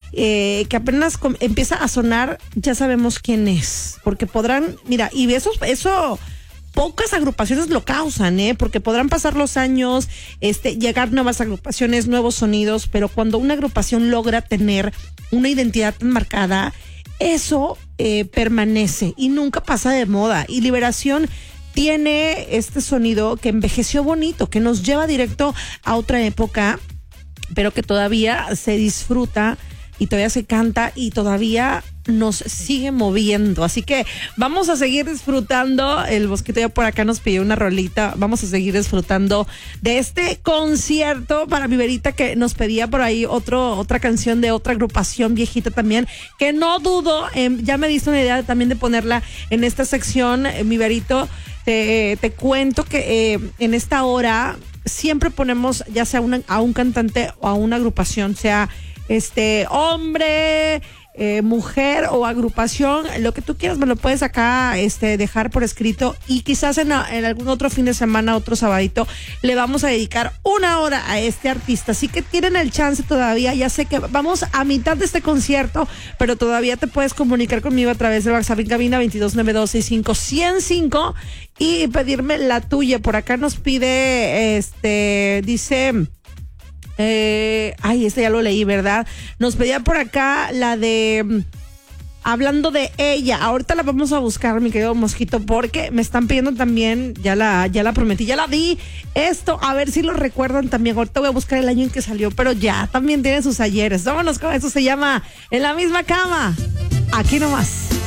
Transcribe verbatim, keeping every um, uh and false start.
eh, que apenas com- empieza a sonar, ya sabemos quién es, porque podrán, mira, y eso, eso pocas agrupaciones lo causan, ¿eh? Porque podrán pasar los años, este, llegar nuevas agrupaciones, nuevos sonidos, pero cuando una agrupación logra tener una identidad tan marcada, eso eh, permanece y nunca pasa de moda. Y Liberación tiene este sonido que envejeció bonito, que nos lleva directo a otra época, pero que todavía se disfruta y todavía se canta y todavía nos sigue moviendo. Así que vamos a seguir disfrutando. El Bosquito ya por acá nos pidió una rolita. Vamos a seguir disfrutando de este concierto para mi Verita, que nos pedía por ahí otro, otra canción de otra agrupación viejita también, que no dudo, eh, ya me diste una idea también de ponerla en esta sección, eh, mi Verito. Te, te cuento que eh, en esta hora siempre ponemos ya sea una, a un cantante o a una agrupación, sea este hombre, eh, mujer o agrupación, lo que tú quieras me lo puedes acá este dejar por escrito, y quizás en, en algún otro fin de semana, otro sabadito, le vamos a dedicar una hora a este artista. Así que tienen el chance todavía. Ya sé que vamos a mitad de este concierto, pero todavía te puedes comunicar conmigo a través de WhatsApp en cabina veintidós noventa y dos sesenta y cinco ciento cinco y pedirme la tuya. Por acá nos pide, este, dice... Eh, ay, este ya lo leí, ¿verdad? Nos pedía por acá la de... Hablando de ella, ahorita la vamos a buscar, mi querido Mosquito, porque me están pidiendo también, ya la, ya la prometí, ya la di, esto, a ver si lo recuerdan también. Ahorita voy a buscar el año en que salió, pero ya también tiene sus ayeres. Vámonos con eso, se llama En la misma cama, aquí nomás.